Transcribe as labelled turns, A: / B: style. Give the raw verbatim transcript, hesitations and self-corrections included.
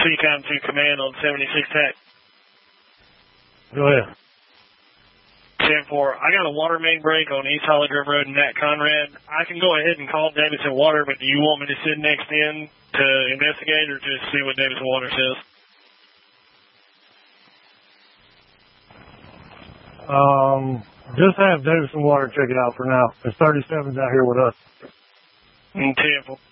A: C-Com to command on seventy-six Tech.
B: Go ahead.
A: ten four, I got a water main break on East Holly Grove Road in Nat Conrad. I can go ahead and call Davidson Water, but do you want me to sit next in to investigate or just see what Davidson Water says?
B: Um, just have Davidson Water check it out for now. There's thirty-sevens out here with us.
A: ten four.